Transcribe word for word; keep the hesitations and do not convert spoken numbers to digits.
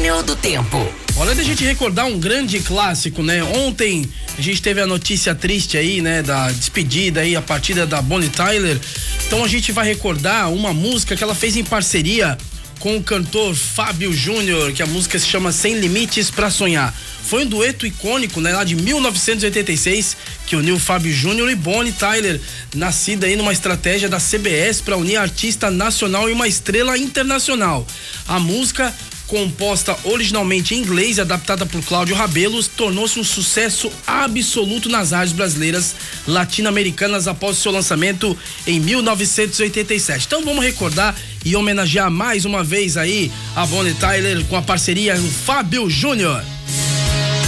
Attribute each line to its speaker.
Speaker 1: Túnel do Tempo.
Speaker 2: Olha, da gente recordar um grande clássico, né? Ontem a gente teve a notícia triste aí, né? Da despedida aí, a partida da Bonnie Tyler. Então a gente vai recordar uma música que ela fez em parceria com o cantor Fábio Júnior, que a música se chama Sem Limites pra Sonhar. Foi um dueto icônico, né, lá de mil novecentos e oitenta e seis, que uniu Fábio Júnior e Bonnie Tyler, nascida aí numa estratégia da C B S para unir artista nacional e uma estrela internacional. A música, composta originalmente em inglês e adaptada por Cláudio Rabelos, tornou-se um sucesso absoluto nas rádios brasileiras latino-americanas após seu lançamento em mil novecentos e oitenta e sete. Então vamos recordar e homenagear mais uma vez aí a Bonnie Tyler com a parceria com Fábio Júnior.